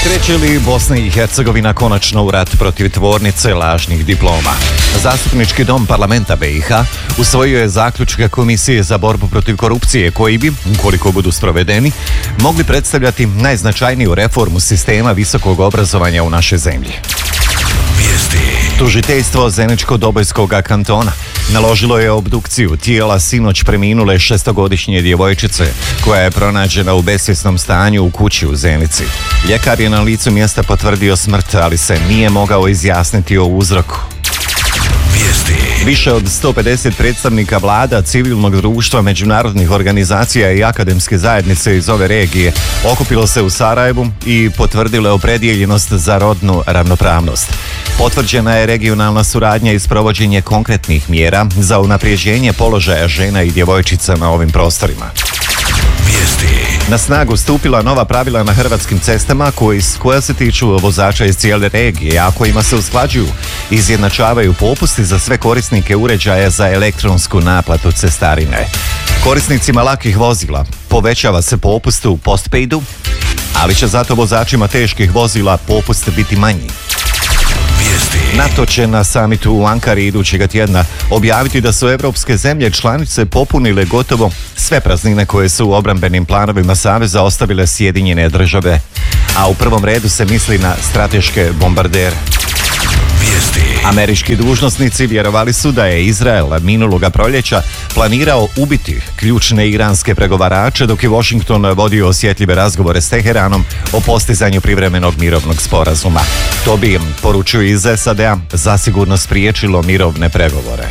Kreće li Bosna i Hercegovina konačno u rat protiv tvornice lažnih diploma? Zastupnički dom parlamenta BiH usvojio je zaključke Komisije za borbu protiv korupcije koji bi, ukoliko budu sprovedeni, mogli predstavljati najznačajniju reformu sistema visokog obrazovanja u našoj zemlji. Tužiteljstvo Zeničko-Dobojskog kantona naložilo je obdukciju tijela sinoć preminule 6-godišnje djevojčice koja je pronađena u besvjesnom stanju u kući u Zenici. Ljekar je na licu mjesta potvrdio smrt, ali se nije mogao izjasniti o uzroku. Više od 150 predstavnika vlada, civilnog društva, međunarodnih organizacija i akademske zajednice iz ove regije okupilo se u Sarajevu i potvrdilo opredijeljenost za rodnu ravnopravnost. Potvrđena je regionalna suradnja i sprovođenje konkretnih mjera za unapređenje položaja žena i djevojčica na ovim prostorima. Na snagu stupila nova pravila na hrvatskim cestama koja se tiču vozača iz cijele regije, a kojima se usklađuju i izjednačavaju popusti za sve korisnike uređaja za elektronsku naplatu cestarine. Korisnicima lakih vozila povećava se popust u postpaidu, ali će zato vozačima teških vozila popust biti manji. NATO će na samitu u Ankari idućega tjedna objaviti da su evropske zemlje članice popunile gotovo sve praznine koje su u obrambenim planovima Saveza ostavile Sjedinjene države, a u prvom redu se misli na strateške bombardere. Američki dužnosnici vjerovali su da je Izrael minuloga proljeća planirao ubiti ključne iranske pregovarače dok je Washington vodio osjetljive razgovore s Teheranom o postizanju privremenog mirovnog sporazuma. To bi, poručuju iz SAD-a, zasigurno spriječilo mirovne pregovore.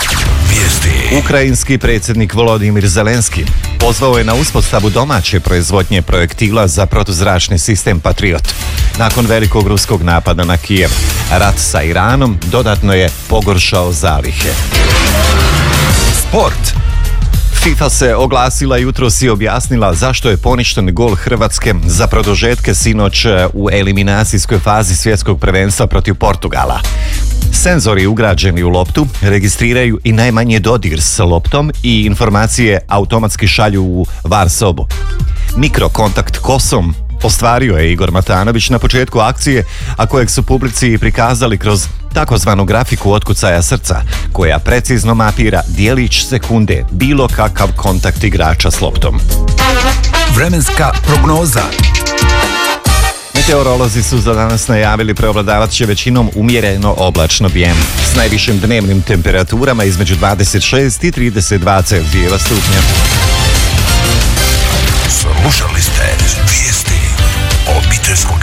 Ukrajinski predsjednik Volodimir Zelenski pozvao je na uspostavu domaće proizvodnje projektila za protuzračni sistem Patriot. Nakon velikog ruskog napada na Kijev, rat sa Iranom dodatno je pogoršao zalihe. Sport. FIFA se oglasila jutros i objasnila zašto je poništen gol Hrvatske za produžetke sinoć u eliminacijskoj fazi svjetskog prvenstva protiv Portugala. Senzori ugrađeni u loptu registriraju i najmanje dodir s loptom i informacije automatski šalju u VAR sobu. Mikrokontakt kosom ostvario je Igor Matanović na početku akcije, a kojeg su publici prikazali kroz takozvanu grafiku otkucaja srca, koja precizno mapira dijelić sekunde bilo kakav kontakt igrača s loptom. Vremenska prognoza. Meteorolozi su za danas najavili preovladavat će većinom umjereno oblačno vrijeme s najvišim dnevnim temperaturama između 26 i 32 Celzijeva stupnja. Slušali ste vijesti obiteljskog